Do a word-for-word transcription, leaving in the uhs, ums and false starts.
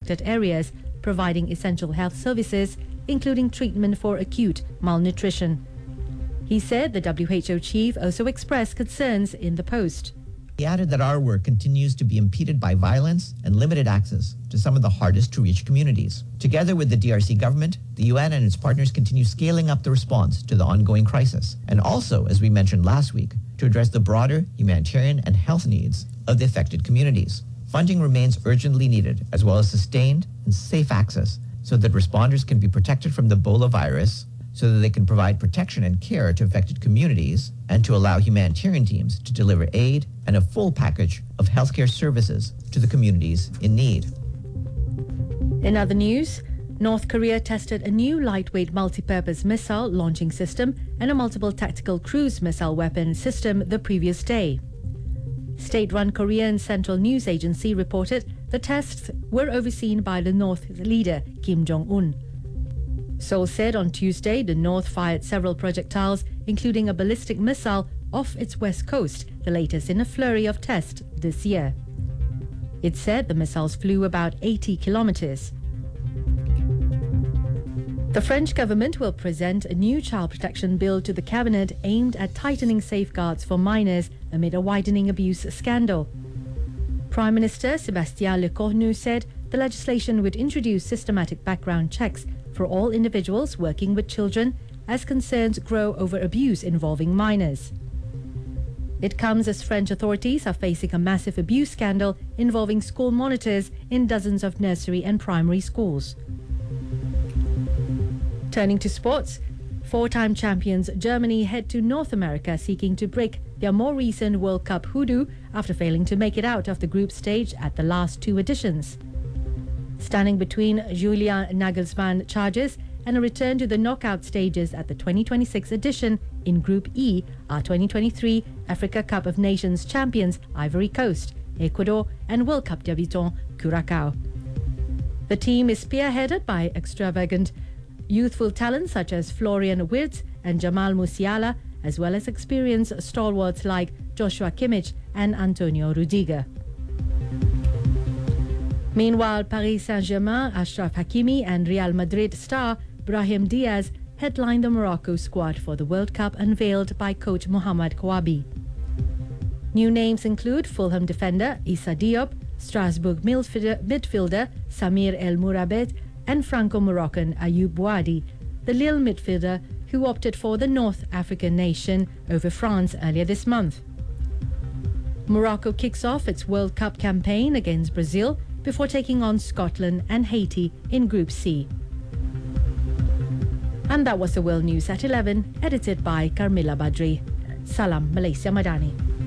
affected areas, providing essential health services, including treatment for acute malnutrition. He said the W H O chief also expressed concerns in the post. He added that our work continues to be impeded by violence and limited access to some of the hardest to reach communities. Together with the D R C government, the U N and its partners continue scaling up the response to the ongoing crisis, and also, as we mentioned last week, to address the broader humanitarian and health needs of the affected communities. Funding remains urgently needed, as well as sustained and safe access, so that responders can be protected from the Ebola virus, so that they can provide protection and care to affected communities, and to allow humanitarian teams to deliver aid and a full package of healthcare services to the communities in need. In other news, North Korea tested a new lightweight multi-purpose missile launching system and a multiple tactical cruise missile weapon system the previous day. State-run Korean Central News Agency reported the tests were overseen by the North's leader, Kim Jong-un. Seoul said on Tuesday the North fired several projectiles, including a ballistic missile, off its west coast, the latest in a flurry of tests this year. It said the missiles flew about eighty kilometers. The French government will present a new child protection bill to the cabinet aimed at tightening safeguards for minors amid a widening abuse scandal. Prime Minister Sébastien Lecornu said the legislation would introduce systematic background checks for all individuals working with children as concerns grow over abuse involving minors. It comes as French authorities are facing a massive abuse scandal involving school monitors in dozens of nursery and primary schools. Turning to sports, four-time champions Germany head to North America seeking to break their more recent World Cup hoodoo after failing to make it out of the group stage at the last two editions. Standing between Julian Nagelsmann charges and a return to the knockout stages at the twenty twenty-six edition in Group E are twenty twenty-three Africa Cup of Nations champions Ivory Coast, Ecuador and World Cup debutant Curacao. The team is spearheaded by extravagant youthful talents such as Florian Wirtz and Jamal Musiala, as well as experienced stalwarts like Joshua Kimmich and Antonio Rudiger. Meanwhile, Paris Saint-Germain, Achraf Hakimi and Real Madrid star Brahim Diaz headlined the Morocco squad for the World Cup unveiled by coach Mohamed Kouabi. New names include Fulham defender Issa Diop, Strasbourg midfielder, midfielder Samir El Mourabet and Franco-Moroccan Ayoub Bouadi, the Lille midfielder who opted for the North African nation over France earlier this month. Morocco kicks off its World Cup campaign against Brazil before taking on Scotland and Haiti in Group C. And that was the World News at eleven, edited by Carmilla Badri. Salam Malaysia Madani.